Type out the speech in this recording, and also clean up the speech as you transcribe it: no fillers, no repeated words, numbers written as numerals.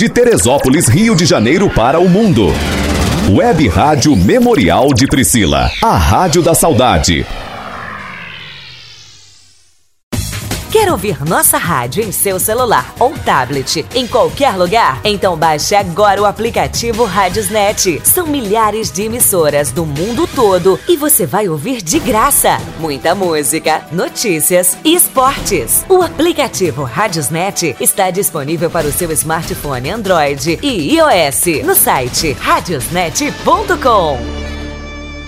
De Teresópolis, Rio de Janeiro para o mundo. Web Rádio Memorial de Priscila, a Rádio da Saudade. Quer ouvir nossa rádio em seu celular ou tablet, em qualquer lugar? Então baixe agora o aplicativo Radiosnet. São milhares de emissoras do mundo todo e você vai ouvir de graça muita música, notícias e esportes. O aplicativo Radiosnet está disponível para o seu smartphone Android e iOS no site radiosnet.com.